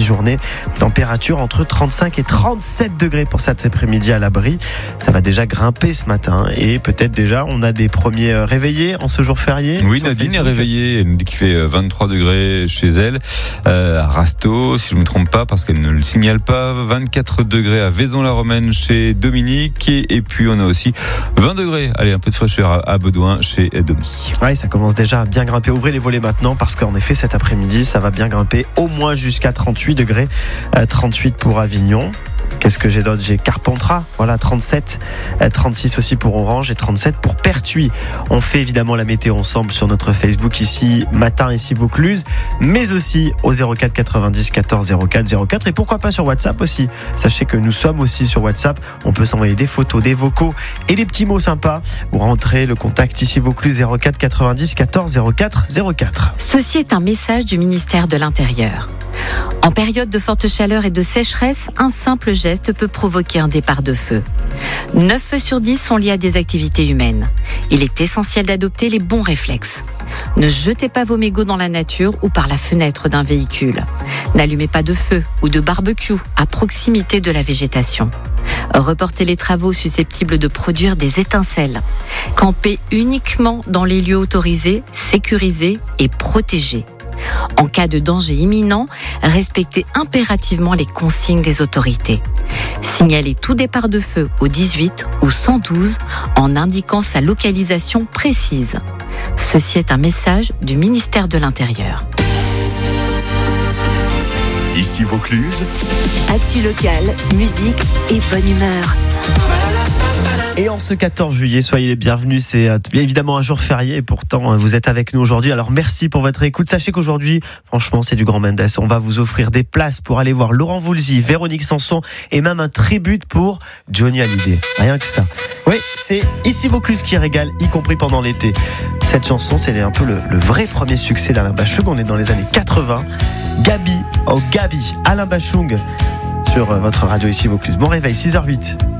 mi-journée. Température entre 35 et 37 degrés pour cet après-midi à l'abri. Ça va déjà grimper ce matin et peut-être déjà on a des premiers réveillés en ce jour férié. Oui, Nadine est réveillée. Elle nous dit qu'il fait 23 degrés chez elle à Rasto, si je ne me trompe pas, parce qu'elle ne le signale pas. 24 degrés à Vaison-la-Romaine chez Dominique. Et puis on a aussi 20 degrés. Allez, un peu de fraîcheur à Baudouin chez Domi. Oui, ça commence déjà à bien grimper. Ouvrez les volets maintenant parce qu'en effet cet après-midi ça va bien grimper au moins jusqu'à 38 degrés. 38 pour Avignon. Qu'est-ce que j'ai d'autre ? J'ai Carpentras, voilà, 37, 36 aussi pour Orange et 37 pour Pertuis. On fait évidemment la météo ensemble sur notre Facebook ici matin, ici Vaucluse, mais aussi au 04 90 14 04 04 et pourquoi pas sur WhatsApp aussi. Sachez que nous sommes aussi sur WhatsApp. On peut s'envoyer des photos, des vocaux et des petits mots sympas. Vous rentrez le contact ici Vaucluse 04 90 14 04 04. Ceci est un message du ministère de l'Intérieur. En période de forte chaleur et de sécheresse, un simple geste peut provoquer un départ de feu. 9 feux sur 10 sont liés à des activités humaines. Il est essentiel d'adopter les bons réflexes. Ne jetez pas vos mégots dans la nature ou par la fenêtre d'un véhicule. N'allumez pas de feu ou de barbecue à proximité de la végétation. Reportez les travaux susceptibles de produire des étincelles. Campez uniquement dans les lieux autorisés, sécurisés et protégés. En cas de danger imminent, respectez impérativement les consignes des autorités. Signalez tout départ de feu au 18 ou 112 en indiquant sa localisation précise. Ceci est un message du ministère de l'Intérieur. Ici Vaucluse. Actu locale, musique et bonne humeur. Et en ce 14 juillet, soyez les bienvenus, c'est évidemment un jour férié et pourtant vous êtes avec nous aujourd'hui, alors merci pour votre écoute. Sachez qu'aujourd'hui, franchement c'est du grand Mendes, on va vous offrir des places pour aller voir Laurent Voulzy, Véronique Sanson et même un tribute pour Johnny Hallyday, rien que ça. Oui, c'est ici Vaucluse qui régale, y compris pendant l'été. Cette chanson, c'est un peu le vrai premier succès d'Alain Bachung, on est dans les années 80. Gabi, Alain Bachung sur votre radio ici Vaucluse. Bon réveil, 6h08.